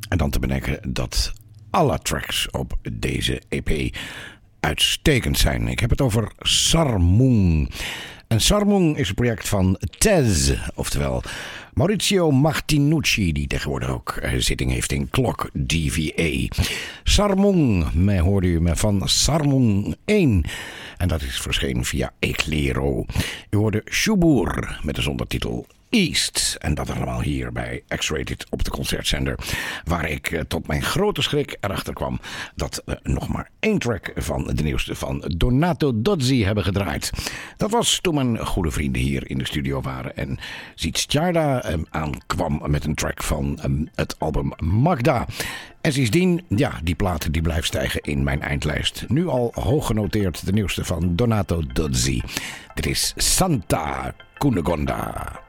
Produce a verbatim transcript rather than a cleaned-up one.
En dan te bedenken dat alle tracks op deze E P uitstekend zijn. Ik heb het over Sarmung. En Sarmung is een project van Tez, oftewel Maurizio Martinucci, die tegenwoordig ook zitting heeft in Clock D V A. Sarmung, mij hoorde u me van Sarmung één. En dat is verschenen via Eclero. U hoorde Shubur met de zondertitel East. En dat allemaal hier bij X-Rated op de concertzender. Waar ik eh, tot mijn grote schrik erachter kwam dat we uh, nog maar één track van de nieuwste van Donato Dozzi hebben gedraaid. Dat was toen mijn goede vrienden hier in de studio waren. En Zicciarda um, aankwam met een track van um, het album Magda. En sindsdien, ja, die plaat die blijft stijgen in mijn eindlijst. Nu al hoog genoteerd, de nieuwste van Donato Dozzi. Dit is Santa Cunegonda.